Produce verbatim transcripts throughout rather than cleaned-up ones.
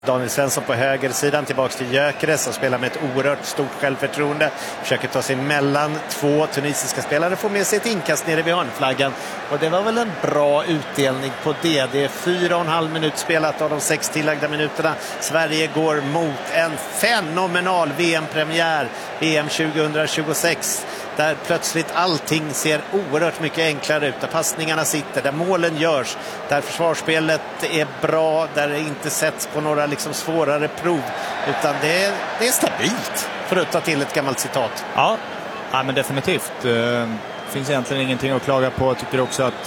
Daniel Svensson på högersidan tillbaks till Gyökeres som spelar med ett oerhört stort självförtroende. Försöker ta sig mellan två tunisiska spelare, får med sig ett inkast nere vid hörnflaggan. Och det var väl en bra utdelning på det. Det är fyra och en halv minut spelat av de sex tillagda minuterna. Sverige går mot en fenomenal V M-premiär. V M tjugohundratjugosex. Där plötsligt allting ser oerhört mycket enklare ut. Där passningarna sitter, där målen görs. Där försvarsspelet är bra. Där det inte sätts på några liksom svårare prov. Utan det är, det är stabilt, för att ta till ett gammalt citat. Ja, ja men definitivt. Det finns egentligen ingenting att klaga på. Jag tycker också att...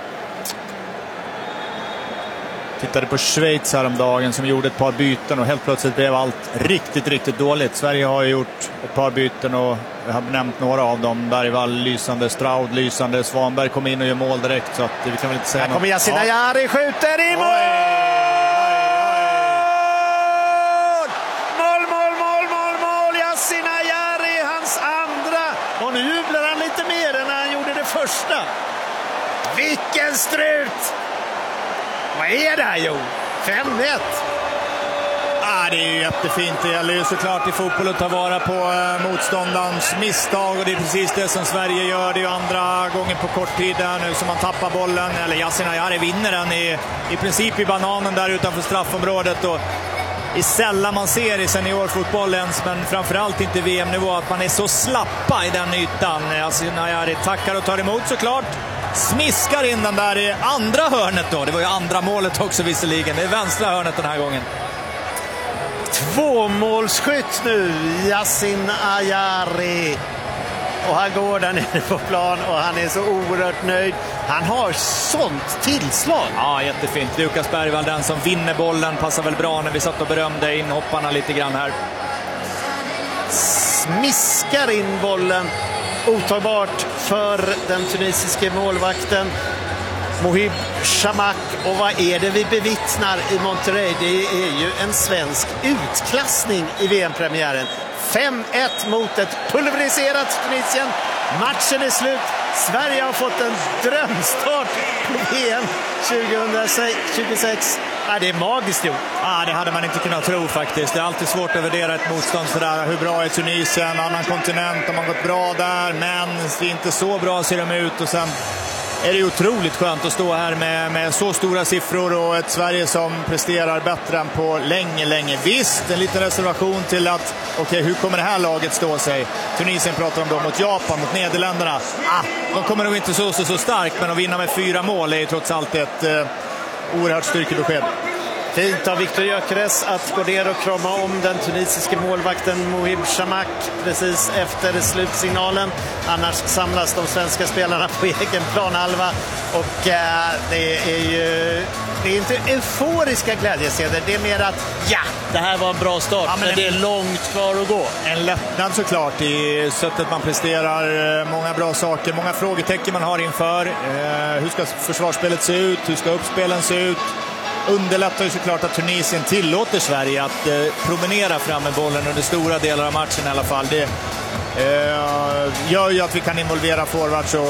Tittade på Schweiz häromdagen som gjorde ett par byten och helt plötsligt blev allt riktigt, riktigt dåligt. Sverige har ju gjort ett par byten och jag har nämnt några av dem. Bergvall lysande, Straud lysande, Svanberg kom in och gör mål direkt, så att vi kan väl inte säga här något. Kommer Yasin Ayari, skjuter i mål! Mål, mål, mål, mål, mål! Yasin Ayari, hans andra! Och nu jublar han lite mer än när han gjorde det första. Vilken strut! Vad är det här, Jo? fem ett. Ah, det är ju jättefint. Det gäller ju såklart i fotboll att ta vara på eh, motståndarens misstag. Och det är precis det som Sverige gör. Det är ju andra gången på kort tid där nu som man tappar bollen. Eller Yasin Ayari vinner den i, i princip i bananen där utanför straffområdet. Och det är sällan man ser i seniorfotboll ens, men framförallt inte V M-nivå, att man är så slappa i den ytan. Yasin Ayari tackar och tar emot såklart. Smiskar in den där i andra hörnet då. Det var ju andra målet också visserligen. Det är vänstra hörnet den här gången. Tvåmålsskytt nu, Yasin Ayari. Och han går där nere på plan och han är så oerhört nöjd. Han har sånt tillslag. Ja, jättefint. Lukas Bergvall, den som vinner bollen, passar väl bra när vi satt och berömde inhopparna lite grann här. Smiskar in bollen. Otagbart för den tunisiske målvakten Mohib Chamakh. Och vad är det vi bevittnar i Monterrey? Det är ju en svensk utklassning i V M-premiären. fem ett mot ett pulveriserat Tunisien. Matchen är slut. Sverige har fått en drömstart på V M tjugohundratjugosex. Ja, det är magiskt gjort. Ja, det hade man inte kunnat tro faktiskt. Det är alltid svårt att värdera ett motstånd sådär. Hur bra är Tunisien? Annan kontinent, de har gått bra där. Men det är inte så bra ser de ut. Och sen är det otroligt skönt att stå här med, med så stora siffror och ett Sverige som presterar bättre än på länge, länge. Visst, en liten reservation till att okej, okay, hur kommer det här laget stå sig? Tunisien pratar om dem mot Japan, mot Nederländerna. Ah, de kommer nog inte så, så, så starkt, men att vinna med fyra mål är ju trots allt ett eh, oerhört styrkebesked. Fint av Viktor Gyökeres att gå ner och krama om den tunisiske målvakten Mohib Chamakh precis efter slutsignalen. Annars samlas de svenska spelarna på egen planhalva. Och äh, det är ju det är inte euforiska glädjescener. Det är mer att ja, det här var en bra start, ja, men, men det är långt kvar att gå. En lättnad såklart i sättet man presterar. Många bra saker, många frågetecken man har inför. Eh, hur ska försvarsspelet se ut? Hur ska uppspelen se ut? Underlättar ju såklart att Tunisien tillåter Sverige att eh, promenera fram med bollen under stora delar av matchen i alla fall. Det eh, gör ju att vi kan involvera forwards och